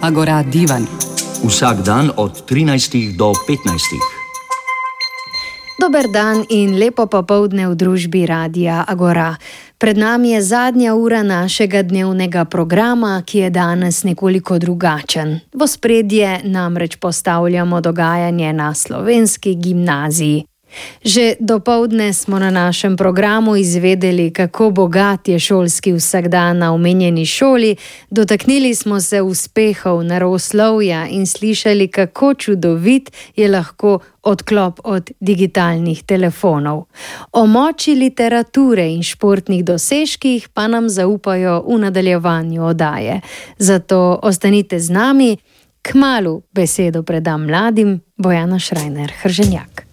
Agora Divan. Vsak dan od 13 do 15. Dober dan in lepo popoldne v družbi Radia Agora. Pred nami je zadnja ura našega dnevnega programa, ki je danes nekoliko drugačen. V ospredje namreč postavljamo dogajanje na Slovenski gimnaziji. Že dopoldne smo na našem programu izvedeli, kako bogat je šolski vsakdan na omenjeni šoli, dotaknili smo se uspehov naravoslovja in slišali, kako čudovit je lahko odklop od digitalnih telefonov. O moči literature in športnih dosežkih pa nam zaupajo v nadaljevanju oddaje. Zato ostanite z nami, kmalu besedo predam mladim. Bojana Šrajner Hrženjak.